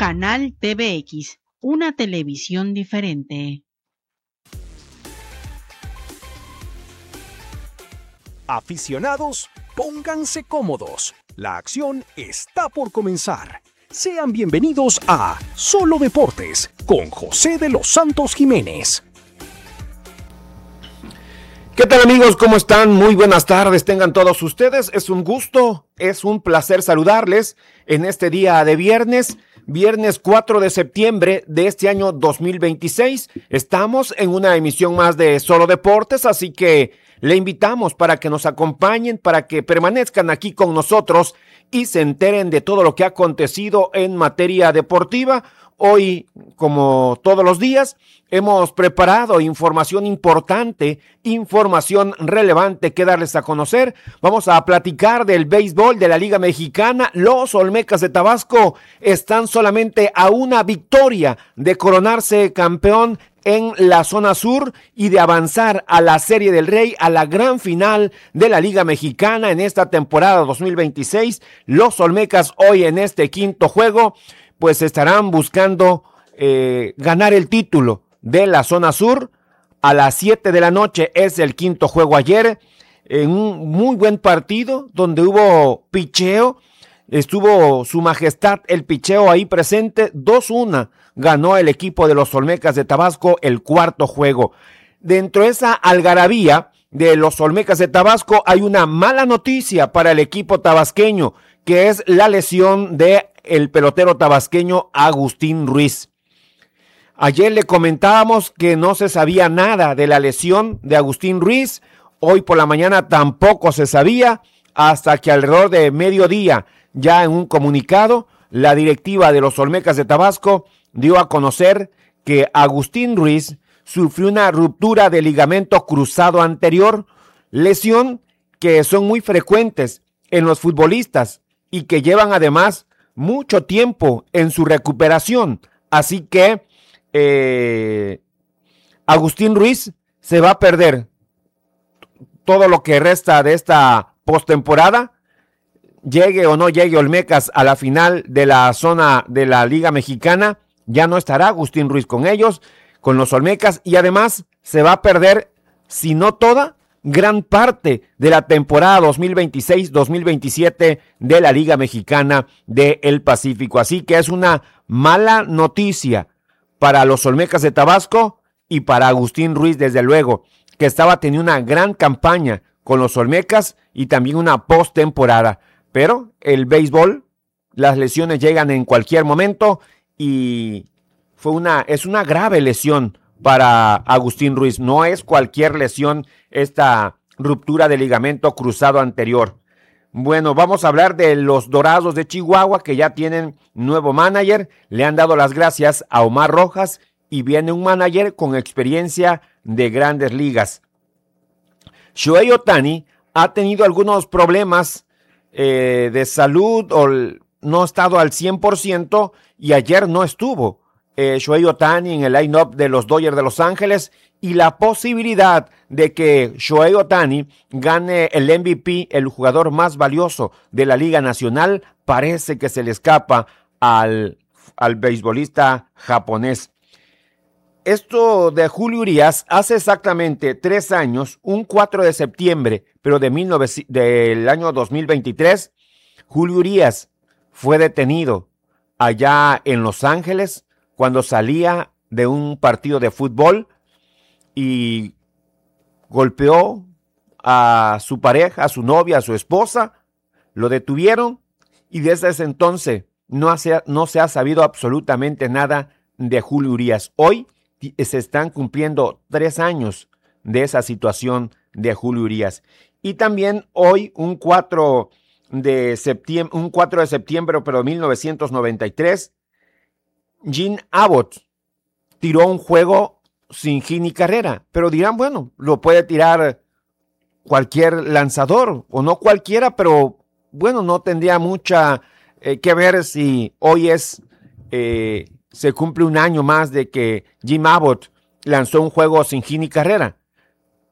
Canal TVX, una televisión diferente. Aficionados, pónganse cómodos. La acción está por comenzar. Sean bienvenidos a Solo Deportes con José de los Santos Jiménez. ¿Qué tal, amigos? ¿Cómo están? Muy buenas tardes tengan todos ustedes. Es un gusto, es un placer saludarles en este día de viernes 4 de septiembre de este año 2026. Estamos en una emisión más de Solo Deportes, así que le invitamos para que nos acompañen, para que permanezcan aquí con nosotros y se enteren de todo lo que ha acontecido en materia deportiva. Hoy, como todos los días, hemos preparado información importante, información relevante que darles a conocer. Vamos a platicar del béisbol de la Liga Mexicana. Los Olmecas de Tabasco están solamente a una victoria de coronarse campeón en la zona sur y de avanzar a la Serie del Rey, a la gran final de la Liga Mexicana en esta temporada 2026. Los Olmecas hoy en este quinto juego pues estarán buscando ganar el título de la zona sur. A las 7 de la noche es el quinto juego ayer, en un muy buen partido donde hubo picheo, estuvo su majestad el picheo ahí presente. 2-1 ganó el equipo de los Olmecas de Tabasco el cuarto juego. Dentro de esa algarabía de los Olmecas de Tabasco hay una mala noticia para el equipo tabasqueño, que es la lesión de el pelotero tabasqueño Agustín Ruiz. Ayer le comentábamos que no se sabía nada de la lesión de Agustín Ruiz. Hoy por la mañana tampoco se sabía, hasta que alrededor de mediodía, ya en un comunicado, la directiva de los Olmecas de Tabasco dio a conocer que Agustín Ruiz sufrió una ruptura de ligamento cruzado anterior, lesión que son muy frecuentes en los futbolistas y que llevan además mucho tiempo en su recuperación. Así que Agustín Ruiz se va a perder todo lo que resta de esta postemporada. Llegue o no llegue Olmecas a la final de la zona de la Liga Mexicana, ya no estará Agustín Ruiz con ellos, con los Olmecas, y además se va a perder, si no toda, gran parte de la temporada 2026-2027 de la Liga Mexicana del Pacífico. Así que es una mala noticia para los Olmecas de Tabasco y para Agustín Ruiz, desde luego, que estaba teniendo una gran campaña con los Olmecas y también una postemporada. Pero el béisbol, las lesiones llegan en cualquier momento y es una grave lesión para Agustín Ruiz. No es cualquier lesión esta ruptura de ligamento cruzado anterior. Bueno, vamos a hablar de los Dorados de Chihuahua, que ya tienen nuevo manager. Le han dado las gracias a Omar Rojas y viene un manager con experiencia de grandes ligas. Shohei Ohtani ha tenido algunos problemas de salud, o no ha estado al 100%, y ayer no estuvo Shohei Ohtani en el line-up de los Dodgers de Los Ángeles, y la posibilidad de que Shohei Ohtani gane el MVP, el jugador más valioso de la Liga Nacional, parece que se le escapa al beisbolista japonés. Esto de Julio Urías, hace exactamente 3 años, un 4 de septiembre, pero del año 2023, Julio Urías fue detenido allá en Los Ángeles cuando salía de un partido de fútbol y golpeó a su pareja, a su novia, a su esposa. Lo detuvieron y desde ese entonces no se ha sabido absolutamente nada de Julio Urías. Hoy se están cumpliendo 3 años de esa situación de Julio Urías. Y también hoy, un 4 de septiembre, pero de 1993, Jim Abbott tiró un juego sin hit ni carrera, pero dirán, bueno, lo puede tirar cualquier lanzador, o no cualquiera, pero bueno, no tendría mucha que ver si hoy se cumple un año más de que Jim Abbott lanzó un juego sin hit ni carrera.